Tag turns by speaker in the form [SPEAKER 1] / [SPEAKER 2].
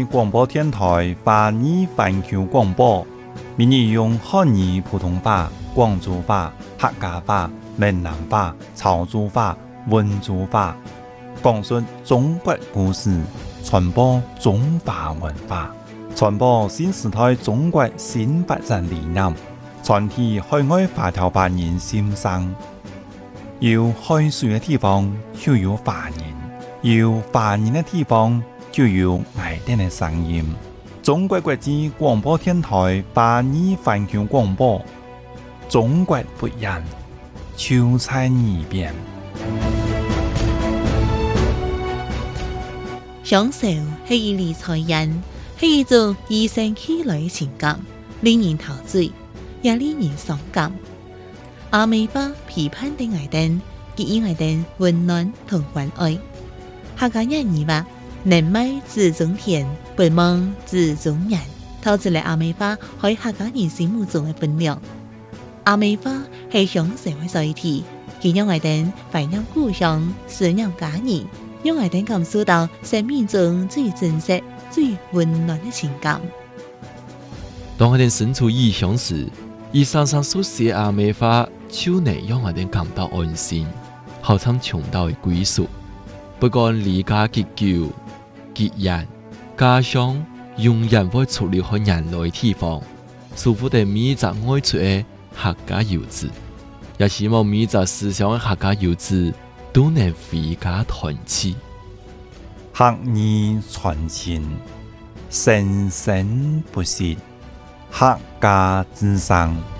[SPEAKER 1] 广播电台华语环球广播，每日用汉语普通话、广州话、客家话、闽南话、潮州话、温州话，讲述中国故事，传播中华文化，传播新时代中国新发展理念，传递海外华侨华人心声。有海水的地方就有华人，有华人的地方就有爱人的声音。中国国际广播电台华语环球广播，中国不一样，就在耳边。
[SPEAKER 2] 享受是一理财人，是一种与生俱来的情感，令人陶醉，也令人伤感。阿美巴批判的爱人，给予爱人温暖同关爱。客家人语话，人美自中天，不忙自中人，透出了阿美巴在客家人心目中的分量。阿美巴是享受的载体，佢让爱人怀念故乡，思念家人，让爱人感受到生命中最真实、最温暖的情感。
[SPEAKER 3] 当我哋身處異鄉時，以常常所寫阿美話，就能讓我哋感到安心，好像尋到嘅歸屬。不管離家結久、結人，家鄉永遠會出了和人類地方，祝福哋每一隻愛出嘅客家遊子，也希望每一隻思想嘅客家遊子都能回家團聚。
[SPEAKER 1] 客語傳情，生生不息，客家之聲。